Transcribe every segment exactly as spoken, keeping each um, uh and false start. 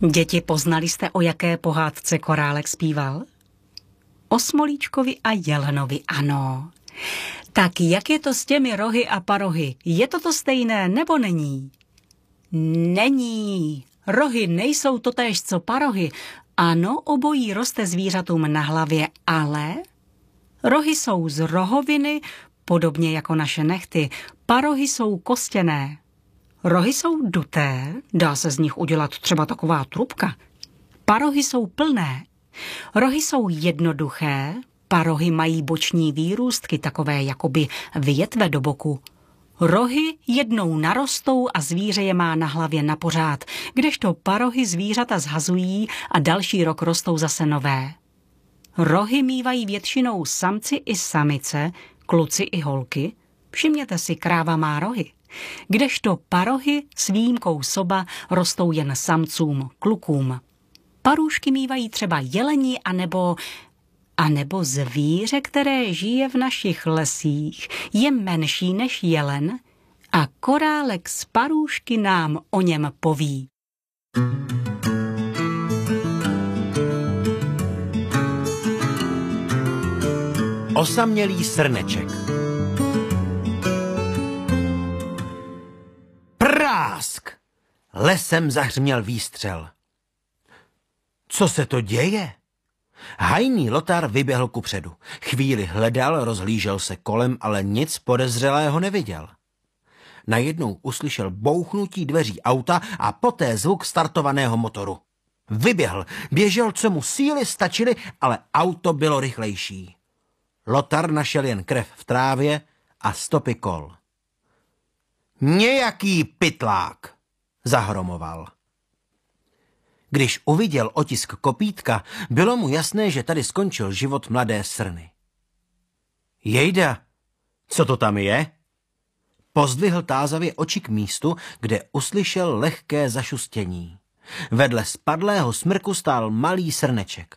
Děti, poznali jste, o jaké pohádce Korálek zpíval? O Smolíčkovi a Jelenovi, ano. Tak jak je to s těmi rohy a parohy? Je to to stejné, nebo není? Není. Rohy nejsou totéž, co parohy. Ano, obojí roste zvířatům na hlavě, ale rohy jsou z rohoviny, podobně jako naše nehty. Parohy jsou kostěné. Rohy jsou duté, dá se z nich udělat třeba taková trubka. Parohy jsou plné. Rohy jsou jednoduché, parohy mají boční výrůstky, takové jakoby větve do boku. Rohy jednou narostou a zvíře je má na hlavě napořád, kdežto parohy zvířata zhazují a další rok rostou zase nové. Rohy mívají většinou samci i samice, kluci i holky. Všimněte si, kráva má rohy. Kdežto parohy s výjimkou soba rostou jen samcům, klukům. Parůšky mívají třeba jeleni anebo, anebo zvíře, které žije v našich lesích, je menší než jelen a Korálek z Parůšky nám o něm poví. Osamělý srneček. Prásk! Lesem zahřměl výstřel. Co se to děje? Hajný Lotar vyběhl kupředu. Chvíli hledal, rozhlížel se kolem, ale nic podezřelého neviděl. Najednou uslyšel bouchnutí dveří auta a poté zvuk startovaného motoru. Vyběhl, běžel, co mu síly stačily, ale auto bylo rychlejší. Lotar našel jen krev v trávě a stopy kol. Nějaký pytlák, zahromoval. Když uviděl otisk kopítka, bylo mu jasné, že tady skončil život mladé srny. Jejda, co to tam je? Pozdvihl tázavě oči k místu, kde uslyšel lehké zašustění. Vedle spadlého smrku stál malý srneček.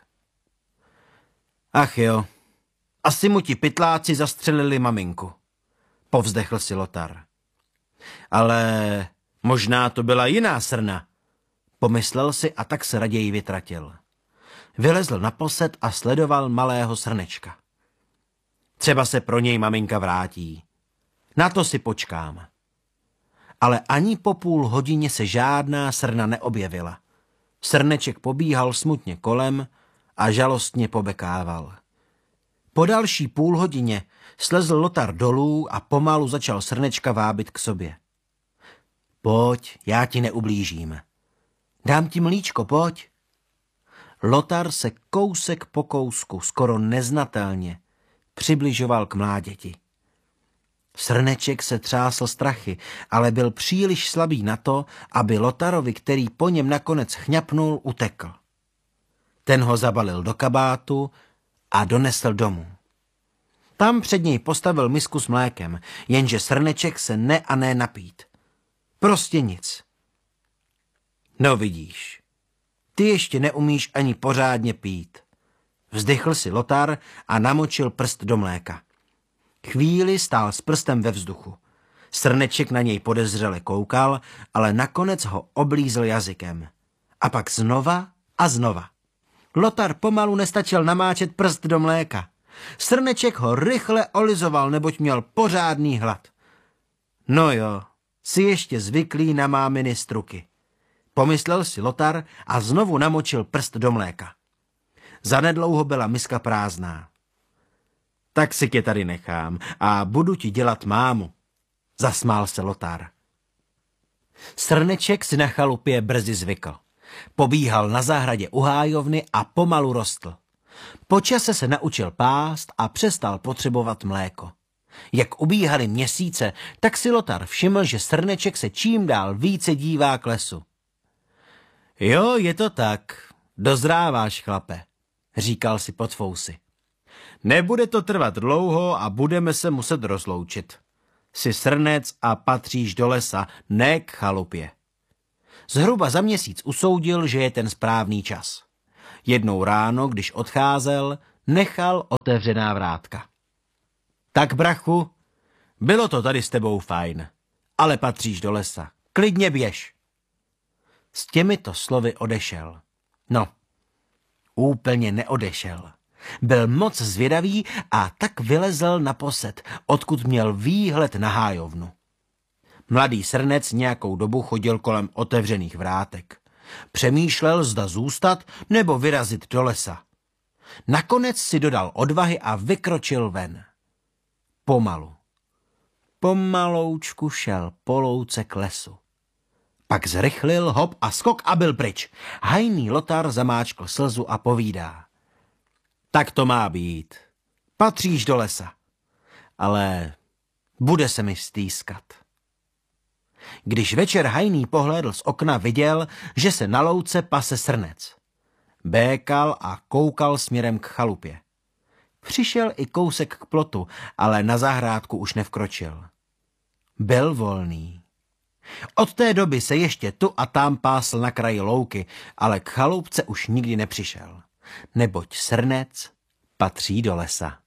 Ach jo, asi mu ti pytláci zastřelili maminku, povzdechl si Lotar. Ale možná to byla jiná srna, pomyslel si a tak se raději vytratil. Vylezl na posed a sledoval malého srnečka. Třeba se pro něj maminka vrátí. Na to si počkám. Ale ani po půl hodině se žádná srna neobjevila. Srneček pobíhal smutně kolem a žalostně pobekával. Po další půl hodině slezl Lotar dolů a pomalu začal srnečka vábit k sobě. Pojď, já ti neublížím. Dám ti mlíčko, pojď. Lotar se kousek po kousku, skoro neznatelně, přibližoval k mláděti. Srneček se třásl strachy, ale byl příliš slabý na to, aby Lotarovi, který po něm nakonec chňapnul, utekl. Ten ho zabalil do kabátu a donesl domů. Tam před něj postavil misku s mlékem, jenže srneček se ne a ne napít. Prostě nic. No vidíš, ty ještě neumíš ani pořádně pít. Vzdychl si Lotar a namočil prst do mléka. Chvíli stál s prstem ve vzduchu. Srneček na něj podezřele koukal, ale nakonec ho oblízl jazykem. A pak znova a znova. Lotar pomalu nestačil namáčet prst do mléka. Srneček ho rychle olizoval, neboť měl pořádný hlad. No jo, jsi ještě zvyklý na máminy struky. Pomyslel si Lotar a znovu namočil prst do mléka. Zanedlouho byla miska prázdná. Tak si tě tady nechám a budu ti dělat mámu, zasmál se Lotar. Srneček si na chalupě brzy zvykl. Pobíhal na zahradě u hájovny a pomalu rostl. Po čase se naučil pást a přestal potřebovat mléko. Jak ubíhaly měsíce, tak si Lotar všiml, že srneček se čím dál více dívá k lesu. Jo, je to tak, dozráváš, chlape, říkal si pod fousy. Nebude to trvat dlouho a budeme se muset rozloučit. Jsi srnec a patříš do lesa, ne k chalupě. Zhruba za měsíc usoudil, že je ten správný čas. Jednou ráno, když odcházel, nechal otevřená vrátka. Tak, brachu, bylo to tady s tebou fajn, ale patříš do lesa. Klidně běž. S těmito slovy odešel. No, úplně neodešel. Byl moc zvědavý a tak vylezl na posed, odkud měl výhled na hájovnu. Mladý srnec nějakou dobu chodil kolem otevřených vrátek. Přemýšlel, zda zůstat nebo vyrazit do lesa. Nakonec si dodal odvahy a vykročil ven. Pomalu. Pomaloučku šel po louce k lesu. Pak zrychlil hop a skok a byl pryč. Hajný Lotar zamáčkl slzu a povídá. Tak to má být. Patříš do lesa. Ale bude se mi stýskat. Když večer Hajný pohlédl z okna, viděl, že se na louce pase srnec. Békal a koukal směrem k chalupě. Přišel i kousek k plotu, ale na zahrádku už nevkročil. Byl volný. Od té doby se ještě tu a tam pásl na kraji louky, ale k chalupce už nikdy nepřišel, neboť srnec patří do lesa.